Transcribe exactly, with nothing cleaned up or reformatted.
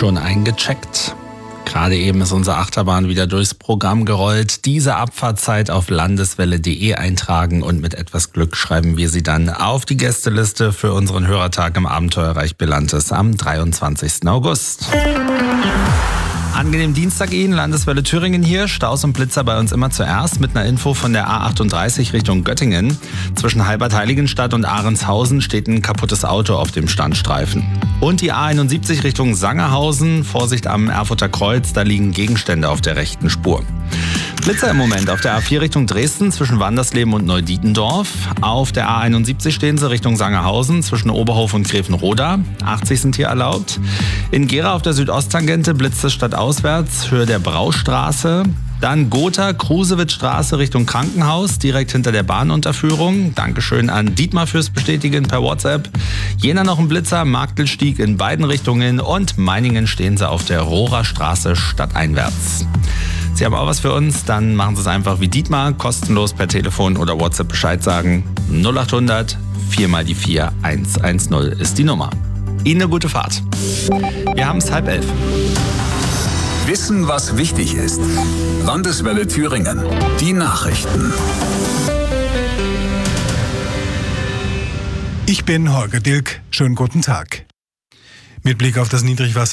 schon eingecheckt? Gerade eben ist unsere Achterbahn wieder durchs Programm gerollt. Diese Abfahrtzeit auf landeswelle punkt de eintragen und mit etwas Glück schreiben wir sie dann auf die Gästeliste für unseren Hörertag im Abenteuerreich Belantes am dreiundzwanzigsten August. Angenehmen Dienstag Ihnen, Landeswelle Thüringen hier. Staus und Blitzer bei uns immer zuerst mit einer Info von der A achtunddreißig Richtung Göttingen. Zwischen Halbert-Heiligenstadt und Ahrenshausen steht ein kaputtes Auto auf dem Standstreifen. Und die A einundsiebzig Richtung Sangerhausen. Vorsicht am Erfurter Kreuz, da liegen Gegenstände auf der rechten Spur. Blitzer im Moment auf der A vier Richtung Dresden zwischen Wandersleben und Neudietendorf. Auf der A einundsiebzig stehen sie Richtung Sangerhausen zwischen Oberhof und Grevenroda. achtzig sind hier erlaubt. In Gera auf der Südosttangente blitzt es stadtauswärts, Höhe der Braustraße. Dann Gotha, Krusewitzstraße Richtung Krankenhaus, direkt hinter der Bahnunterführung. Dankeschön an Dietmar fürs Bestätigen per WhatsApp. Jena noch ein Blitzer, Marktelstieg in beiden Richtungen und Meiningen stehen sie auf der Rohrerstraße stadteinwärts. Sie haben auch was für uns, dann machen Sie es einfach wie Dietmar, kostenlos per Telefon oder WhatsApp Bescheid sagen. null achthundert vier mal die vier hundertzehn ist die Nummer. Ihnen eine gute Fahrt. Wir haben es halb elf. Wissen, was wichtig ist. Landeswelle Thüringen. Die Nachrichten. Ich bin Holger Dilk. Schönen guten Tag. Mit Blick auf das Niedrigwasser